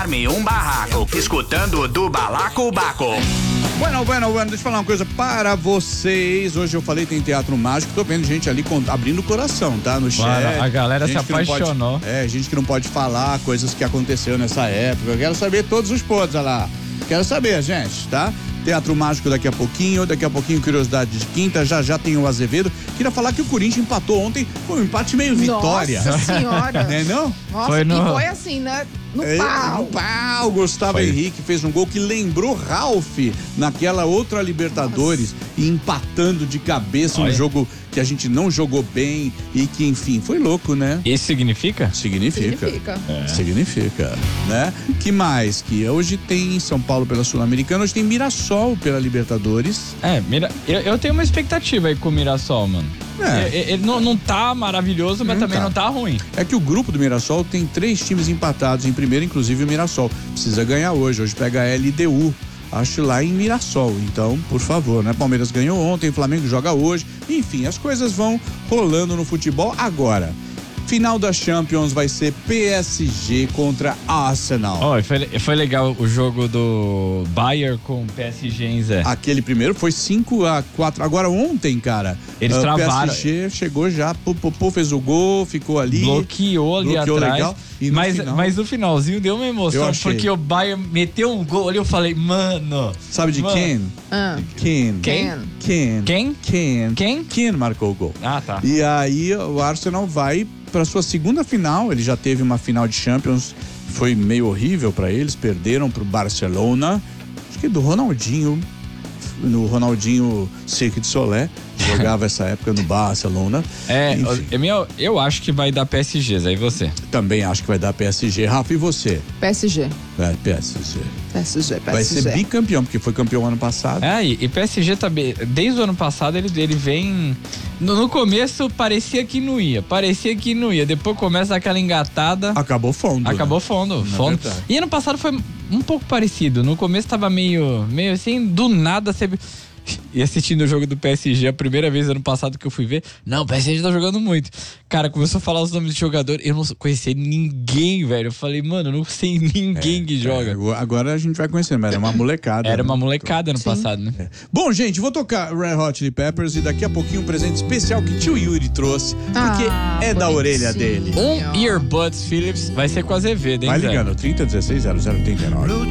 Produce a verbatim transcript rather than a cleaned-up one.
arme um barraco, escutando do Balaco Baco. Bueno, bueno, bueno, deixa eu falar uma coisa para vocês. Hoje eu falei tem teatro mágico, tô vendo gente ali com, abrindo o coração, tá? No chat. Mano, a galera se apaixonou. Pode, é, gente que não pode falar coisas que aconteceu nessa época. Eu quero saber todos os podres, olha lá. Quero saber, gente, tá? Teatro Mágico daqui a pouquinho, daqui a pouquinho Curiosidade de Quinta, já já tem o Azevedo. Queria falar que o Corinthians empatou ontem, foi um empate meio vitória. Nossa senhora. Não é não? Nossa, foi no... e foi assim, né? No é, pau. No pau. Gustavo foi. Henrique fez um gol que lembrou Ralf naquela outra Libertadores, e empatando de cabeça. Olha. Um jogo que a gente não jogou bem e que, enfim, foi louco, né? Isso significa? Significa. Significa. É. Significa, né? Que mais? Que hoje tem São Paulo pela Sul-Americana, hoje tem Mirassol pela Libertadores. É, mira, eu, eu tenho uma expectativa aí com o Mirassol, mano. É. Ele, ele não, não tá maravilhoso, mas Não também tá. não tá ruim. É que o grupo do Mirassol tem três times empatados em primeiro, inclusive o Mirassol. Precisa ganhar hoje, hoje pega a L D U. Acho lá em Mirassol, então, por favor, né? Palmeiras ganhou ontem, Flamengo joga hoje, enfim, as coisas vão rolando no futebol. Agora, final da Champions vai ser P S G contra Arsenal. Ó, oh, foi, foi legal o jogo do Bayern com o P S G, hein, Zé? Aquele primeiro foi cinco a quatro. Agora ontem, cara, eles uh, travaram. O P S G chegou já, pô, pô, pô, fez o gol, ficou ali. Bloqueou ali bloqueou atrás. Legal, e no mas, final, mas no finalzinho deu uma emoção, porque o Bayern meteu um gol ali, eu falei, mano... Sabe de mano. quem? Ah. Quem? Quem? Quem? Quem? Quem? Quem? Quem marcou o gol. Ah, tá. E aí o Arsenal vai para sua segunda final. Ele já teve uma final de Champions, foi meio horrível para eles, perderam pro Barcelona, acho que do Ronaldinho, no Ronaldinho Cirque de Solé, jogava essa época no Barcelona. É, Enfim, eu, eu, eu acho que vai dar P S G, aí você. também acho que vai dar P S G. Rafa, e você? P S G. É, P S G. P S G, P S G. Vai ser bicampeão, porque foi campeão ano passado. É, e, e P S G também, desde o ano passado ele, ele vem... No, no começo parecia que não ia, parecia que não ia, depois começa aquela engatada... Acabou fundo. Acabou né? fundo, fundo. verdade. E ano passado foi um pouco parecido, no começo tava meio, meio assim, do nada você... E assistindo o jogo do P S G, a primeira vez ano passado que eu fui ver, não, o P S G tá jogando muito. Cara, começou a falar os nomes do jogador, eu não conhecia ninguém, velho. Eu falei, mano, eu não sei ninguém É, que joga. É, agora a gente vai conhecendo, mas era uma molecada. Era né? uma molecada ano Sim. passado, né? É. Bom, gente, vou tocar Red Hot Chili Peppers e daqui a pouquinho um presente especial que tio Yuri trouxe, porque Ah, é da bonitinho. orelha dele. Um Earbuds Philips vai ser com Azevedo, hein, Vai Zé? ligando, trinta, dezesseis, zero zero oitenta e nove.